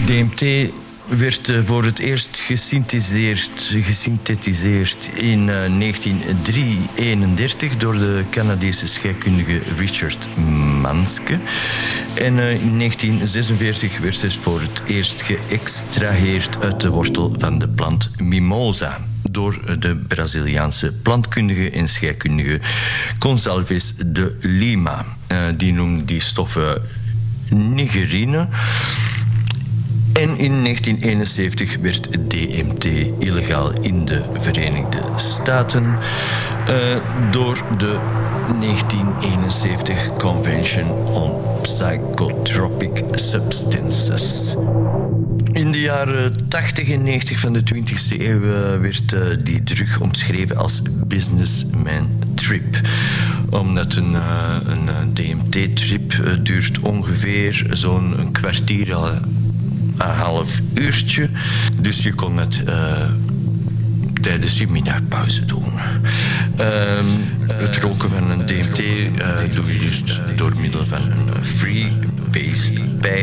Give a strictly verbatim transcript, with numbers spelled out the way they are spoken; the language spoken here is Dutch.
M T werd uh, voor het eerst gesynthetiseerd, gesynthetiseerd in uh, negentien eenendertig door de Canadese scheikundige Richard Manske. En uh, in negentien zesenveertig werd het voor het eerst geëxtraheerd uit de wortel van de plant mimosa door de Braziliaanse plantkundige en scheikundige Gonçalves de Lima. Uh, die noemde die stoffen nigerine. En in negentien eenenzeventig werd D M T illegaal in de Verenigde Staten uh, door de negentien eenenzeventig Convention on Psychotropic Substances. In de jaren tachtig en negentig van de twintigste eeuw werd uh, die drug omschreven als businessman trip. Omdat een, uh, een D M T-trip uh, duurt ongeveer zo'n een kwartier al een half uurtje. Dus je kon het uh, tijdens je middagpauze doen. Uh, het roken van een D M T uh, doe je dus door middel van een free base pijp.